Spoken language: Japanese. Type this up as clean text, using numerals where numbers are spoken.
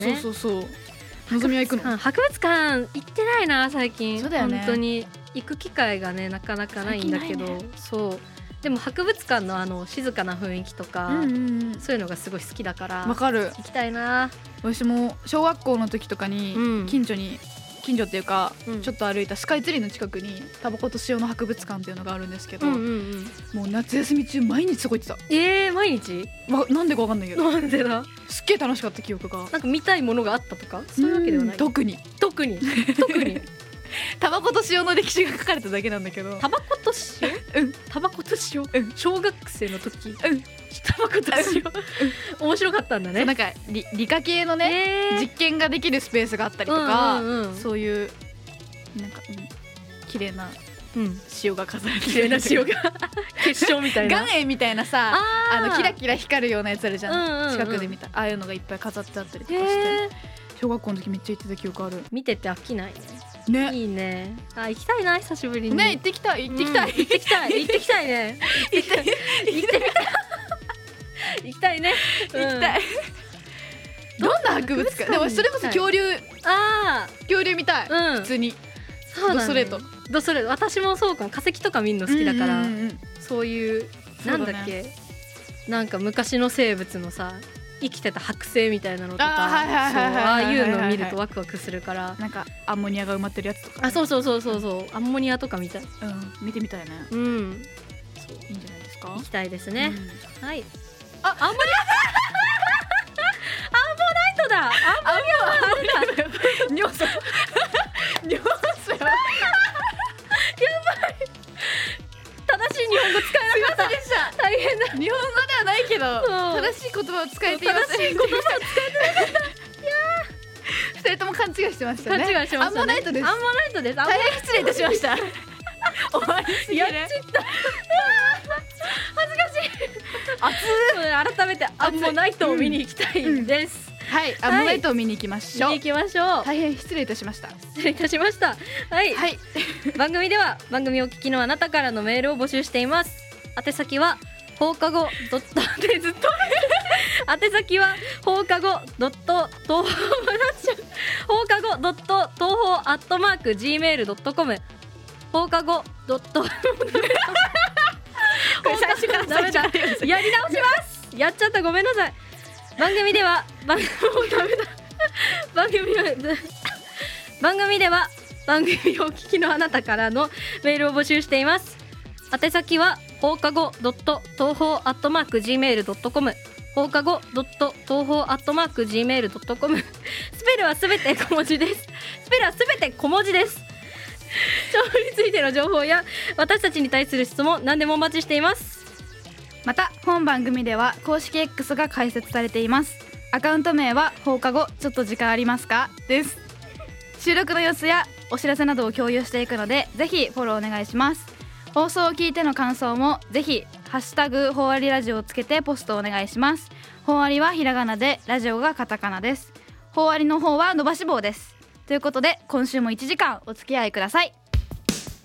ね、そうのぞみは行くの？ 博物館行ってないな最近。 そうだよね、 本当に行く機会がねなかなかないんだけど、そうでも博物館の静かな雰囲気とか、そういうのがすごい好きだから。 わかる。 行きたいな。 私も小学校の時とかに近所っていうか、ちょっと歩いたスカイツリーの近くにタバコと塩の博物館っていうのがあるんですけど、もう夏休み中毎日そこ行ってた。 毎日？ なんでかわかんないけど。 なんでだ？ すっげえ楽しかった記憶が。 なんか見たいものがあったとかそういうわけではない。 特にタバコと塩の歴史が書かれただけなんだけど。 タバコと塩？タバコと塩？小学生の時。タバコと塩。面白かったんだね。 なんか理科系のね、実験ができるスペースがあったりとか、そういうなんか綺麗な塩が飾られてる。 綺麗な塩が結晶みたいな。 岩塩みたいなさ、キラキラ光るようなやつあるじゃん。近くで見たああいうのがいっぱい飾ってあったりとかして、小学校の時めっちゃ行ってた記憶ある。 見てて飽きないね。 いいね。行きたいな久しぶりに。 ね、行ってきたいね。 行きたいね。 どんな博物館？でもそれこそ恐竜見たい。普通に。 そうだね。 ドストレート。 私もそうかも。化石とか見るの好きだから、そういうなんだっけ、なんか昔の生物のさ生きてた剥製みたいなのとか、ああいうのを見るとワクワクするから。なんかアンモニアが埋まってるやつとか。 そうアンモニアとか見たい。 見てみたいね。そういいんじゃないですか。 行きたいですね。はい。アンモナイトだ。アンモニアだ。 尿素。 やばい。正しい日本語使えなかった。大変だ。 日本語ではないけど正しい言葉を使えていません。 正しい言葉を使えてなかった。 2人とも勘違いしてましたね。 勘違いしましたね。 アンモナイトです。 大変失礼いたしました。終わりすぎる。 やっちゃった。恥ずかしい。改めてアンモナイトを見に行きたいです。 はい、アンモナイトを見に行きましょう。大変失礼いたしました。 はい。番組では番組をお聞きのあなたからのメールを募集しています。宛先は放課後ドットでずっと宛先は放課後ドット東放課後ドット東方アットマーク gmail.com 放課後ドット最初からダメだ。やり直します。やっちゃった、ごめんなさい。番組では番組をお聞きのあなたからのメールを募集しています。宛先は放課後ドット東方アットマーク gmail.com 放課後ドット東方アットマーク gmail.com スペルはすべて小文字です。情報についての情報や私たちに対する質問、何でもお待ちしています。 また本番組では公式 X が開設されています。アカウント名は放課後ちょっと時間ありますかです。収録の様子やお知らせなどを共有していくので、ぜひフォローお願いします。放送を聞いての感想もぜひハッシュタグほうありラジオをつけてポストお願いします。ほうありはひらがなで、ラジオがカタカナです。ほうありの方は伸ばし棒です。ということで今週も1時間お付き合いください。